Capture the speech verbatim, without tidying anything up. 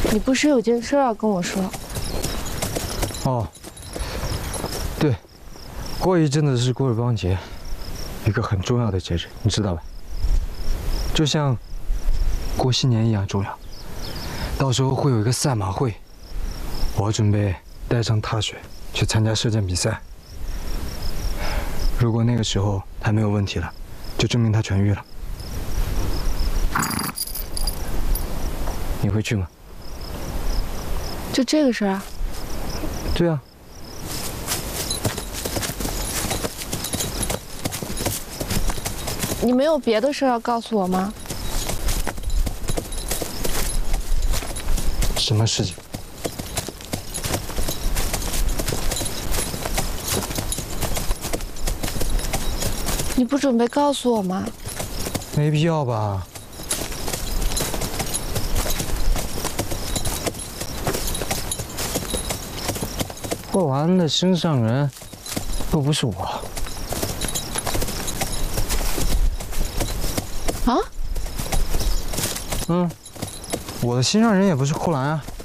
你不是有件事要跟我说？ 哦，对，过一阵子是古尔邦节，一个很重要的节日，你知道吧？就像过新年一样重要。到时候会有一个赛马会，我准备带上踏雪去参加射箭比赛。如果那个时候他没有问题了，就证明他痊愈了。你会去吗？ 就这个事儿啊？ 对啊。 你没有别的事要告诉我吗？ 什么事情？ 你不准备告诉我吗？ 没必要吧。霍兰的心上人又不是我。 啊？ 嗯，我的心上人也不是霍兰啊。